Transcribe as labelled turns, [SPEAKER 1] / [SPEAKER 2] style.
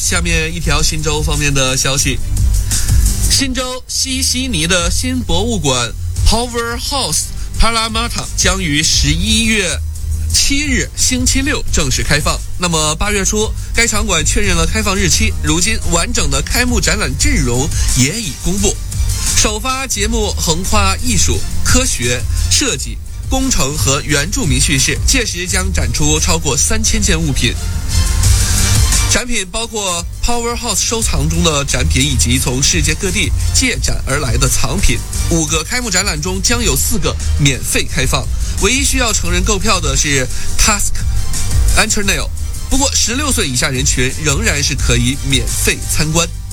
[SPEAKER 1] 下面一条新州方面的消息。新州西悉尼的新博物馆 Powerhouse Parramatta 将于11月7日星期六正式开放。那么8月初，该场馆确认了开放日期，如今完整的开幕展览阵容也已公布。首发节目横跨艺术、科学、设计、工程和原住民叙事，届时将展出超过3000件物品。展品包括 Powerhouse 收藏中的展品，以及从世界各地借展而来的藏品。5个开幕展览中将有4个免费开放，唯一需要成人购票的是 Task Internal， 不过16岁以下人群仍然是可以免费参观。